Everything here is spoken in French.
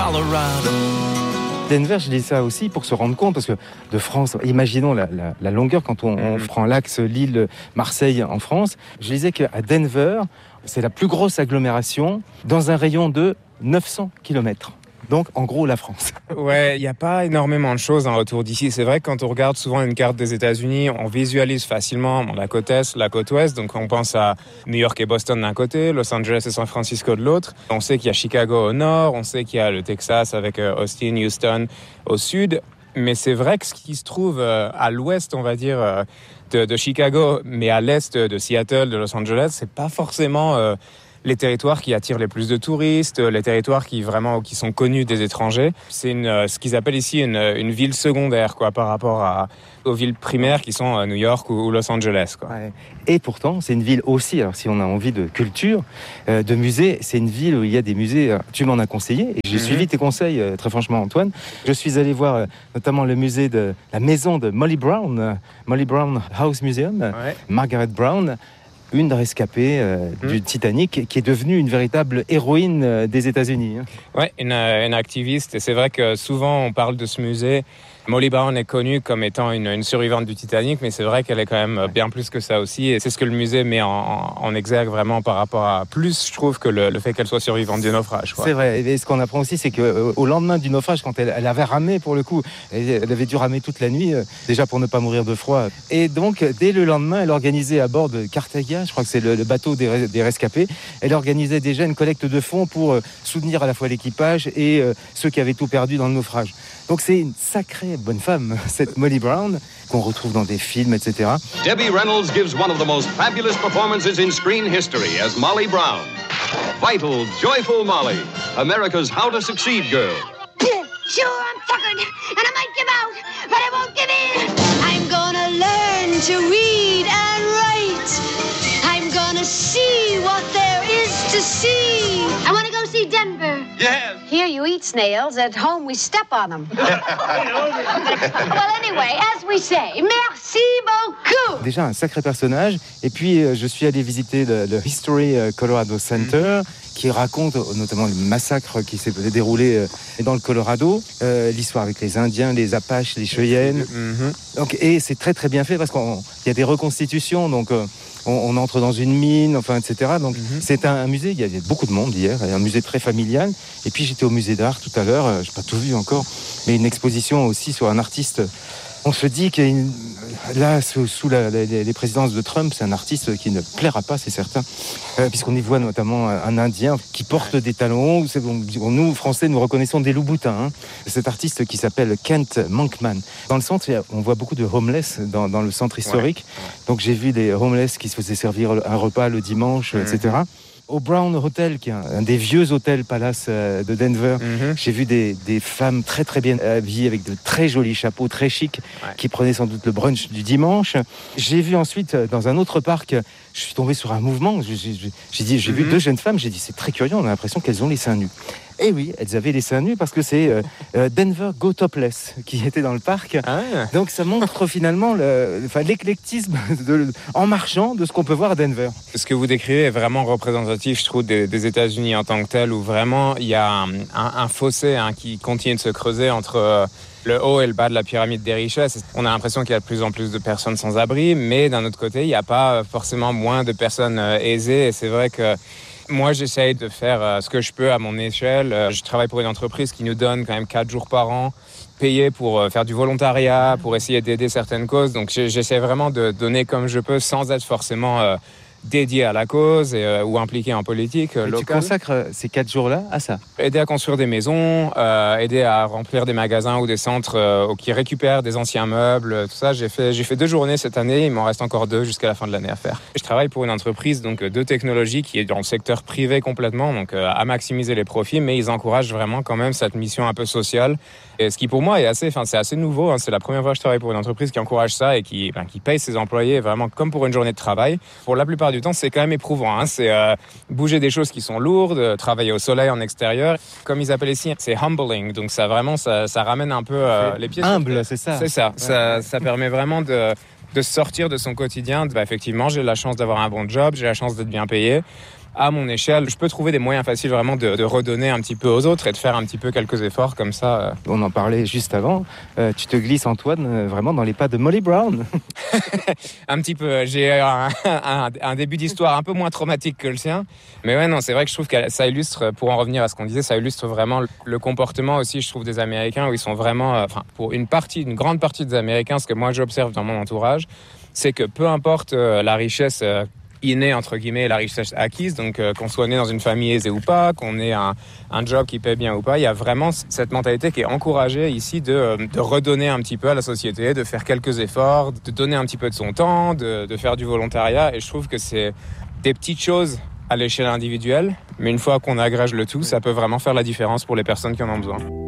Colorado. Denver, je dis ça aussi pour se rendre compte, parce que de France, imaginons la longueur quand on prend l'axe Lille-Marseille en France. Je disais qu'à Denver, c'est la plus grosse agglomération dans un rayon de 900 km. Donc, en gros, la France. Ouais, il n'y a pas énormément de choses en retour d'ici. C'est vrai que quand on regarde souvent une carte des États-Unis, on visualise facilement la côte Est, la côte Ouest. Donc, on pense à New York et Boston d'un côté, Los Angeles et San Francisco de l'autre. On sait qu'il y a Chicago au nord, on sait qu'il y a le Texas avec Austin, Houston au sud. Mais c'est vrai que ce qui se trouve à l'ouest, on va dire, de Chicago, mais à l'est de Seattle, de Los Angeles, c'est pas forcément les territoires qui attirent les plus de touristes, les territoires qui sont connus des étrangers. C'est ce qu'ils appellent ici une ville secondaire, quoi, par rapport aux villes primaires qui sont New York ou Los Angeles, quoi. Ouais. Et pourtant, c'est une ville aussi, alors si on a envie de culture, de musées, c'est une ville où il y a des musées, tu m'en as conseillé, et j'ai suivi tes conseils, très franchement Antoine. Je suis allé voir notamment le musée de la maison de Molly Brown House Museum, Margaret Brown, une rescapée du Titanic, qui est devenue une véritable héroïne des États-Unis. Ouais, une activiste. Et c'est vrai que souvent, on parle de ce musée. Molly Brown est connue comme étant une survivante du Titanic, mais c'est vrai qu'elle est quand même bien plus que ça aussi. Et c'est ce que le musée met en exergue vraiment par rapport à plus, je trouve, que le fait qu'elle soit survivante du naufrage, quoi. C'est vrai. Et ce qu'on apprend aussi, c'est qu'au lendemain du naufrage, quand elle avait ramé, pour le coup, elle avait dû ramer toute la nuit, déjà pour ne pas mourir de froid. Et donc, dès le lendemain, elle organisait à bord de Carthaga, je crois que c'est le bateau des rescapés, elle organisait déjà une collecte de fonds pour soutenir à la fois l'équipage et ceux qui avaient tout perdu dans le naufrage. Donc c'est une sacrée bonne femme, cette Molly Brown, qu'on retrouve dans des films, etc. Debbie Reynolds gives one of the most fabulous performances in screen history as Molly Brown. Vital, joyful Molly, America's How to Succeed girl. Sure, I'm tuckered, and I might give out, but I won't give in. I'm gonna learn to read and write. I'm gonna see what there is to see. I want to go see Denver. Yes. Here you eat snails, at home we step on them. Well, anyway, as we say, merci beaucoup. Déjà un sacré personnage. Et puis je suis allé visiter le History Colorado Center, qui raconte notamment le massacre qui s'est déroulé dans le Colorado, l'histoire avec les Indiens, les Apaches, les Cheyennes. Donc, et c'est très très bien fait parce qu'il y a des reconstitutions, donc on entre dans une mine, enfin, etc. Donc c'est un musée, il y avait beaucoup de monde hier, un musée très familial. Et puis j'étais au musée d'art tout à l'heure, je n'ai pas tout vu encore, mais une exposition aussi sur un artiste. On se dit que là, sous les présidences de Trump, c'est un artiste qui ne plaira pas, c'est certain, puisqu'on y voit notamment un Indien qui porte des talons. Nous, Français, nous reconnaissons des loups-boutins. Cet artiste qui s'appelle Kent Monkman. Dans le centre, on voit beaucoup de homeless dans le centre historique. Donc j'ai vu des homeless qui se faisaient servir un repas le dimanche, etc. Au Brown Hotel, qui est un des vieux hôtels palace de Denver, j'ai vu des femmes très très bien habillées avec de très jolis chapeaux, très chics, qui prenaient sans doute le brunch du dimanche. J'ai vu ensuite, dans un autre parc, je suis tombé sur un mouvement. J'ai vu deux jeunes femmes, j'ai dit c'est très curieux, on a l'impression qu'elles ont les seins nus. Et oui, elles avaient les seins nus parce que c'est Denver Go Topless qui était dans le parc. Donc ça montre finalement l'éclectisme en marchant de ce qu'on peut voir à Denver. Ce que vous décrivez est vraiment représentatif, je trouve, des États-Unis en tant que tel, où vraiment il y a un fossé qui continue de se creuser entre le haut et le bas de la pyramide des richesses. On a l'impression qu'il y a de plus en plus de personnes sans abri, mais d'un autre côté, il n'y a pas forcément moins de personnes aisées. Et c'est vrai que moi, j'essaye de faire ce que je peux à mon échelle. Je travaille pour une entreprise qui nous donne quand même 4 jours par an payés pour faire du volontariat, pour essayer d'aider certaines causes. Donc, j'essaie vraiment de donner comme je peux sans être forcément dédié à la cause ou impliqué en politique locale. Tu consacres ces 4 jours-là à ça? Aider à construire des maisons, aider à remplir des magasins ou des centres qui récupèrent des anciens meubles, tout ça. J'ai fait 2 journées cette année, il m'en reste encore 2 jusqu'à la fin de l'année à faire. Je travaille pour une entreprise donc de technologie qui est dans le secteur privé complètement, donc à maximiser les profits, mais ils encouragent vraiment quand même cette mission un peu sociale. Et ce qui pour moi est c'est assez nouveau, hein. C'est la première fois que je travaille pour une entreprise qui encourage ça et qui paye ses employés vraiment comme pour une journée de travail. Pour la plupart du temps, c'est quand même éprouvant, hein. C'est bouger des choses qui sont lourdes, travailler au soleil en extérieur. Comme ils appellent ici, c'est humbling. Donc ça ramène un peu les pieds. Humble, c'est ça. C'est ça. Ouais. Ça permet vraiment de sortir de son quotidien. Effectivement, j'ai la chance d'avoir un bon job, j'ai la chance d'être bien payé. à mon échelle, je peux trouver des moyens faciles vraiment de redonner un petit peu aux autres et de faire un petit peu quelques efforts comme ça. On en parlait juste avant. Tu te glisses, Antoine, vraiment dans les pas de Molly Brown. Un petit peu. J'ai un début d'histoire un peu moins traumatique que le sien. Mais ouais, non, c'est vrai que je trouve que ça illustre, pour en revenir à ce qu'on disait, ça illustre vraiment le comportement aussi, je trouve, des Américains, où ils sont vraiment, pour une grande partie des Américains, ce que moi j'observe dans mon entourage, c'est que peu importe la richesse innée, entre guillemets, la richesse acquise, donc qu'on soit né dans une famille aisée ou pas, qu'on ait un job qui paie bien ou pas, il y a vraiment cette mentalité qui est encouragée ici de redonner un petit peu à la société, de faire quelques efforts, de donner un petit peu de son temps, de faire du volontariat. Et je trouve que c'est des petites choses à l'échelle individuelle, mais une fois qu'on agrège le tout, ça peut vraiment faire la différence pour les personnes qui en ont besoin.